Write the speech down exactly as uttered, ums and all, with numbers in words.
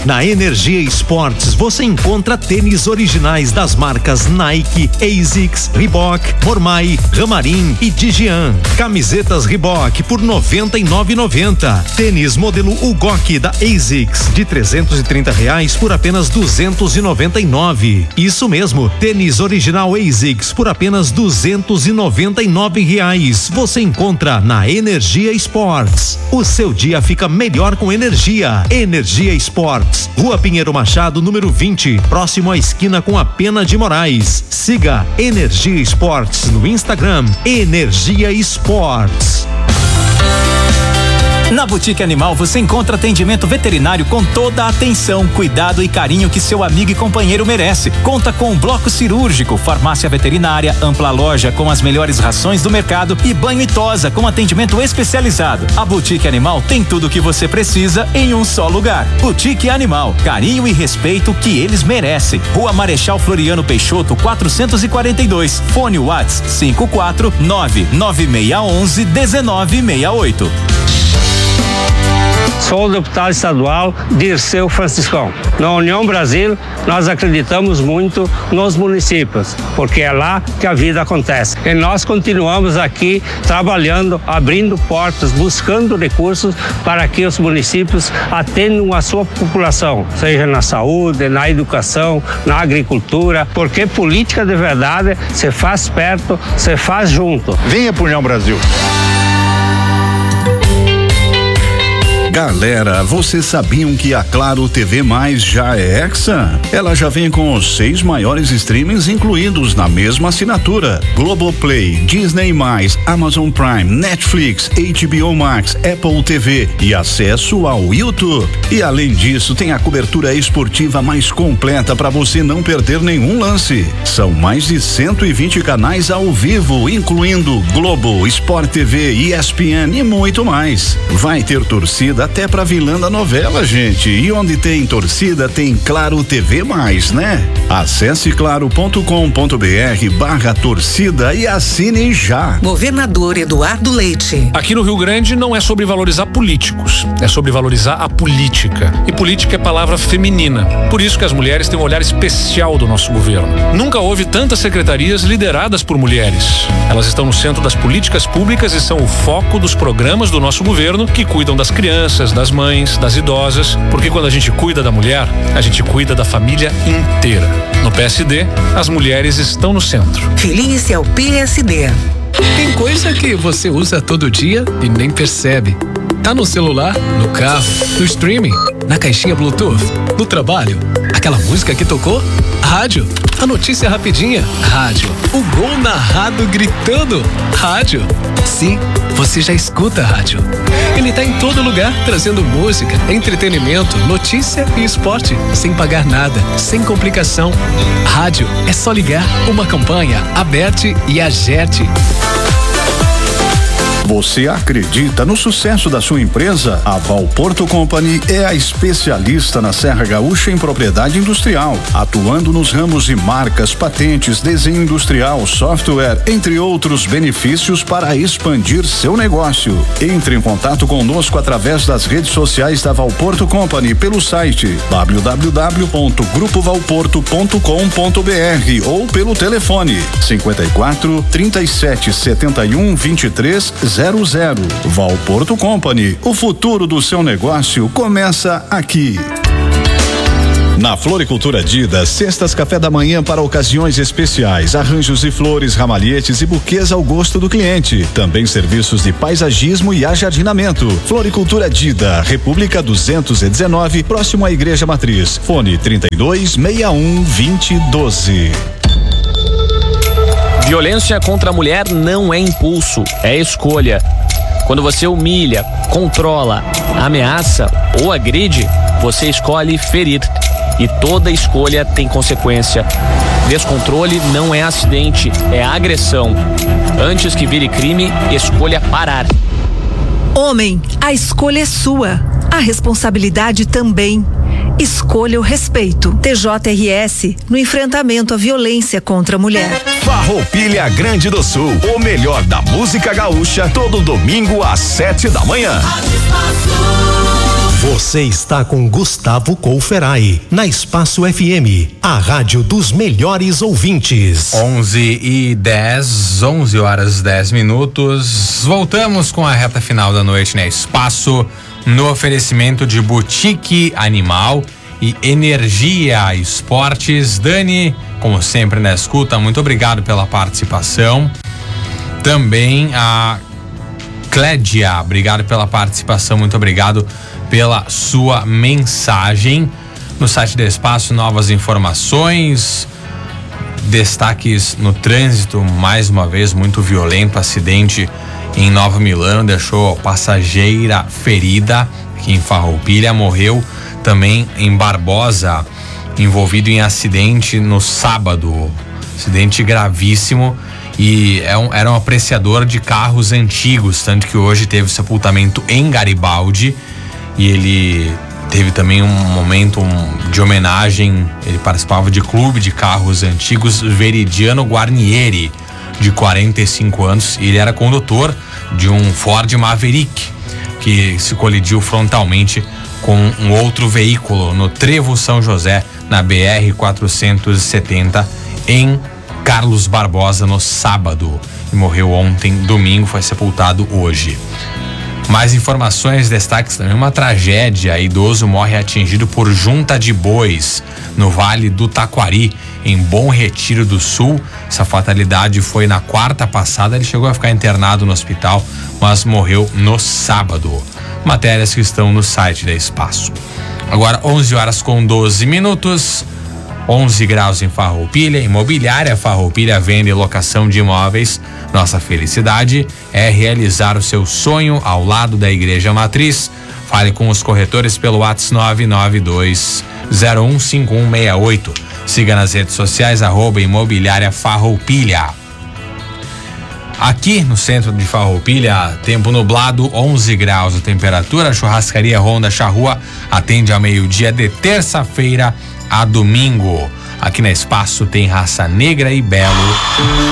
Na Energia Esportes você encontra tênis originais das marcas Nike, ASICS, Reebok, Mormai, Ramarin e Digian. Camisetas Reebok por noventa e nove reais e noventa centavos. Tênis modelo Ugok da ASICS de trezentos e trinta reais por apenas duzentos e noventa e nove. Isso mesmo, tênis original ASICS por apenas duzentos e noventa e nove reais. Você encontra na Energia Esportes. O seu dia fica melhor com energia. Energia Esportes, Rua Pinheiro Machado, número vinte, próximo à esquina com a Pena de Moraes. Siga Energia Esportes no Instagram. Energia Esportes. Na Boutique Animal você encontra atendimento veterinário com toda a atenção, cuidado e carinho que seu amigo e companheiro merece. Conta com um bloco cirúrgico, farmácia veterinária, ampla loja com as melhores rações do mercado e banho e tosa com atendimento especializado. A Boutique Animal tem tudo o que você precisa em um só lugar. Boutique Animal, carinho e respeito que eles merecem. Rua Marechal Floriano Peixoto, quatrocentos e quarenta e dois. Fone WhatsApp cinco quatro nove nove seis um um nove seis oito. Sou o deputado estadual Dirceu Franciscão. Na União Brasil, nós acreditamos muito nos municípios, porque é lá que a vida acontece. E nós continuamos aqui trabalhando, abrindo portas, buscando recursos para que os municípios atendam a sua população, seja na saúde, na educação, na agricultura, porque política de verdade se faz perto, se faz junto. Venha para União Brasil. Galera, vocês sabiam que a Claro T V Mais já é Hexa? Ela já vem com os seis maiores streamings incluídos na mesma assinatura: Globoplay, Disney mais, Amazon Prime, Netflix, H B O Max, Apple T V e acesso ao YouTube. E além disso, tem a cobertura esportiva mais completa para você não perder nenhum lance. São mais de cento e vinte canais ao vivo, incluindo Globo, Sport T V, E S P N e muito mais. Vai ter torcida até pra vilã da novela, gente. E onde tem torcida, tem Claro T V mais, né? Acesse claro ponto com ponto br barra torcida e assine já. Governador Eduardo Leite. Aqui no Rio Grande não é sobre valorizar políticos, é sobre valorizar a política. E política é palavra feminina. Por isso que as mulheres têm um olhar especial do nosso governo. Nunca houve tantas secretarias lideradas por mulheres. Elas estão no centro das políticas públicas e são o foco dos programas do nosso governo que cuidam das crianças, das mães, das idosas, porque quando a gente cuida da mulher, a gente cuida da família inteira. No P S D, as mulheres estão no centro. Feliz ao P S D. Tem coisa que você usa todo dia e nem percebe. Tá no celular, no carro, no streaming, na caixinha Bluetooth, no trabalho. Aquela música que tocou? Rádio. A notícia rapidinha? Rádio. O gol narrado gritando? Rádio. Sim, você já escuta a rádio. Ele tá em todo lugar, trazendo música, entretenimento, notícia e esporte, sem pagar nada, sem complicação. Rádio é só ligar, uma campanha, Aberte e Agerte. Você acredita no sucesso da sua empresa? A Valporto Company é a especialista na Serra Gaúcha em propriedade industrial, atuando nos ramos de marcas, patentes, desenho industrial, software, entre outros benefícios para expandir seu negócio. Entre em contato conosco através das redes sociais da Valporto Company pelo site w w w ponto grupo valporto ponto com ponto br ou pelo telefone cinquenta e quatro, trinta e sete, setenta e um, vinte e três, zero zero. Valporto Company, o futuro do seu negócio começa aqui. Na Floricultura Dida, cestas café da manhã para ocasiões especiais, arranjos de flores, ramalhetes e buquês ao gosto do cliente. Também serviços de paisagismo e ajardinamento. Floricultura Dida, República duzentos e dezenove, próximo à Igreja Matriz. Fone trinta e dois, sessenta e um, vinte, doze. Violência contra a mulher não é impulso, é escolha. Quando você humilha, controla, ameaça ou agride, você escolhe ferir. E toda escolha tem consequência. Descontrole não é acidente, é agressão. Antes que vire crime, escolha parar. Homem, a escolha é sua. A responsabilidade também. Escolha o respeito. T J R S no enfrentamento à violência contra a mulher. Farroupilha Grande do Sul, o melhor da música gaúcha, todo domingo às sete da manhã. Você está com Gustavo Couferai, na Espaço F M, a rádio dos melhores ouvintes. onze e dez, onze horas dez minutos. Voltamos com a reta final da noite, né? Espaço, no oferecimento de Boutique Animal e Energia Esportes. Dani, como sempre na escuta, muito obrigado pela participação. Também a Clédia, obrigado pela participação, muito obrigado pela sua mensagem. No site do Espaço, novas informações, destaques no trânsito, mais uma vez muito violento, acidente em Nova Milano, deixou passageira ferida aqui em Farroupilha, morreu também em Barbosa, envolvido em acidente no sábado, acidente gravíssimo. E é um, era um apreciador de carros antigos, tanto que hoje teve sepultamento em Garibaldi e ele teve também um momento um, de homenagem. Ele participava de clube de carros antigos Veridiano Guarnieri, de quarenta e cinco anos, e ele era condutor de um Ford Maverick que se colidiu frontalmente com um outro veículo no Trevo São José, na B R quatrocentos e setenta, em Carlos Barbosa, no sábado, e morreu ontem, domingo, foi sepultado hoje. Mais informações, destaques também, uma tragédia: idoso morre atingido por junta de bois no Vale do Taquari, em Bom Retiro do Sul. Essa fatalidade foi na quarta passada, ele chegou a ficar internado no hospital, mas morreu no sábado. Matérias que estão no site da Espaço. Agora onze horas com doze minutos. onze graus em Farroupilha. Imobiliária Farroupilha, venda e locação de imóveis. Nossa felicidade é realizar o seu sonho ao lado da Igreja Matriz. Fale com os corretores pelo WhatsApp nove nove dois zero um cinco um seis oito. Siga nas redes sociais arroba Imobiliária Farroupilha. Aqui no centro de Farroupilha, tempo nublado, onze graus a temperatura. A churrascaria Ronda Charrua atende ao meio-dia de terça-feira a domingo. Aqui na Espaço tem raça negra e belo